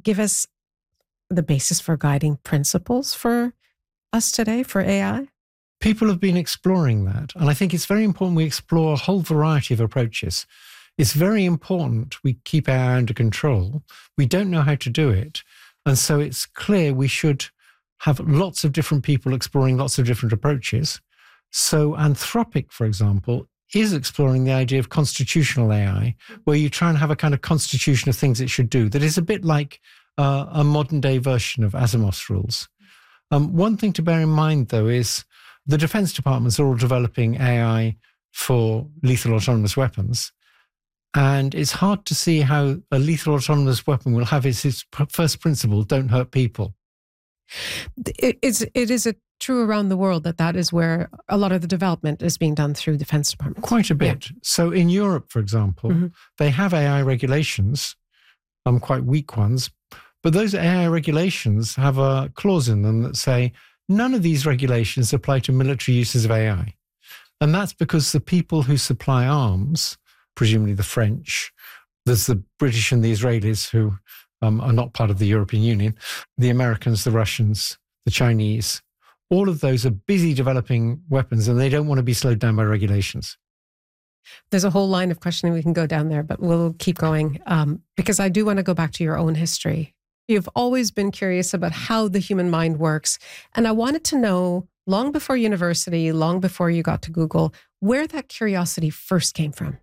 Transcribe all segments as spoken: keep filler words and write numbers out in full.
give us the basis for guiding principles for us today, for A I? People have been exploring that. And I think it's very important we explore a whole variety of approaches. It's very important we keep A I under control. We don't know how to do it. And so it's clear we should have lots of different people exploring lots of different approaches. So Anthropic, for example, is exploring the idea of constitutional A I, where you try and have a kind of constitution of things it should do that is a bit like uh, a modern day version of Asimov's rules. Um, one thing to bear in mind, though, is the defense departments are all developing A I for lethal autonomous weapons. And it's hard to see how a lethal autonomous weapon will have its, its first principle, don't hurt people. It is, it is a true around the world that that is where a lot of the development is being done through defense departments. Quite a bit. Yeah. So in Europe, for example, mm-hmm. they have A I regulations, um, quite weak ones, but those A I regulations have a clause in them that say none of these regulations apply to military uses of A I. And that's because the people who supply arms, presumably the French, there's the British and the Israelis who um, are not part of the European Union, the Americans, the Russians, the Chinese, all of those are busy developing weapons and they don't want to be slowed down by regulations. There's a whole line of questioning we can go down there, but we'll keep going um, because I do want to go back to your own history. You've always been curious about how the human mind works. And I wanted to know, long before university, long before you got to Google, where that curiosity first came from.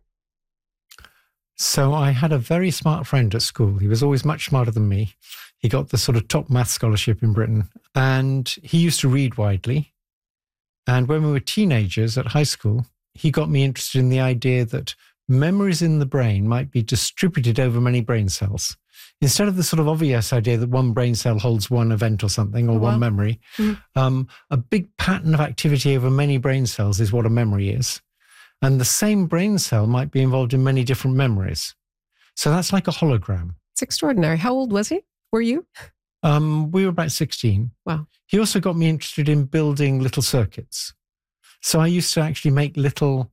So I had a very smart friend at school. He was always much smarter than me. He got the sort of top math scholarship in Britain. And he used to read widely. And when we were teenagers at high school, he got me interested in the idea that memories in the brain might be distributed over many brain cells. Instead of the sort of obvious idea that one brain cell holds one event or something, or oh, wow. one memory, mm-hmm. um, a big pattern of activity over many brain cells is what a memory is. And the same brain cell might be involved in many different memories. So that's like a hologram. It's extraordinary. How old was he? Were you? Um, we were about sixteen. Wow. He also got me interested in building little circuits. So I used to actually make little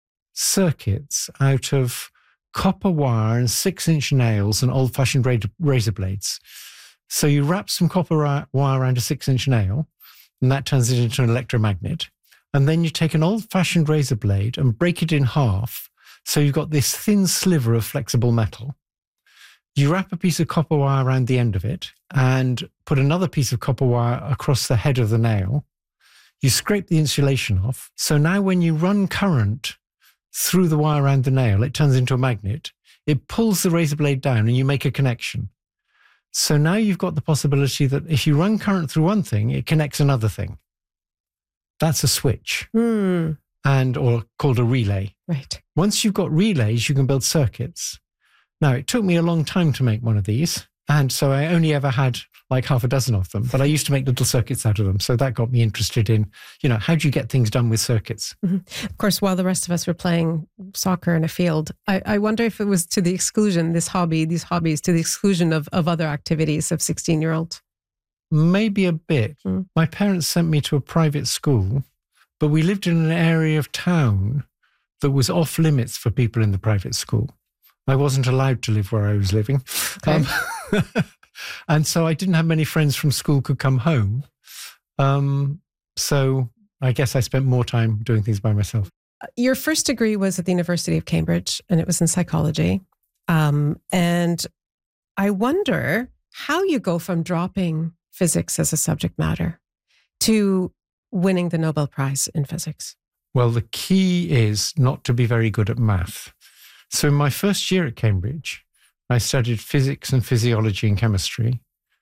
circuits out of copper wire and six-inch nails and old-fashioned razor blades. So you wrap some copper wire around a six-inch nail, and that turns it into an electromagnet. And then you take an old-fashioned razor blade and break it in half, so you've got this thin sliver of flexible metal. You wrap a piece of copper wire around the end of it and put another piece of copper wire across the head of the nail. You scrape the insulation off. So now when you run current through the wire around the nail, it turns into a magnet. It pulls the razor blade down and you make a connection. So now you've got the possibility that if you run current through one thing, it connects another thing. That's a switch, mm. and or called a relay. Right. Once you've got relays, you can build circuits. Now, it took me a long time to make one of these, and so I only ever had like half a dozen of them, but I used to make little circuits out of them. So that got me interested in, you know, how do you get things done with circuits? Mm-hmm. Of course, while the rest of us were playing soccer in a field, I, I wonder if it was to the exclusion, this hobby, these hobbies, to the exclusion of, of other activities of sixteen-year-olds. Maybe a bit. Mm. My parents sent me to a private school, but we lived in an area of town that was off limits for people in the private school. I wasn't allowed to live where I was living. Okay. Um, and so I didn't have many friends from school could come home. Um, so I guess I spent more time doing things by myself. Your first degree was at the University of Cambridge, and it was in psychology. Um, and I wonder how you go from dropping physics as a subject matter to winning the Nobel Prize in physics. Well, the key is not to be very good at math. So in my first year at Cambridge, I studied physics and physiology and chemistry.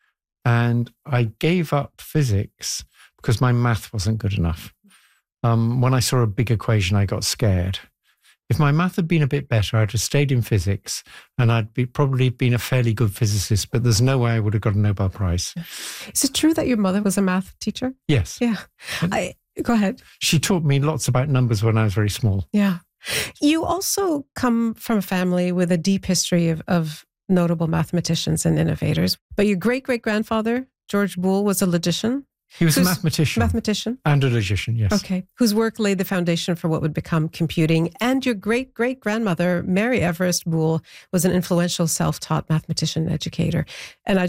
And I gave up physics because my math wasn't good enough. Um, when I saw a big equation, I got scared. If my math had been a bit better, I'd have stayed in physics and I'd be probably been a fairly good physicist, but there's no way I would have got a Nobel Prize. Is it true that your mother was a math teacher? Yes. Yeah. I, go ahead. She taught me lots about numbers when I was very small. Yeah. You also come from a family with a deep history of, of notable mathematicians and innovators. But your great-great-grandfather, George Boole, was a logician. He was a mathematician. Mathematician. And a logician, yes. Okay. Whose work laid the foundation for what would become computing. And your great-great-grandmother, Mary Everest Boole, was an influential self-taught mathematician and educator. And I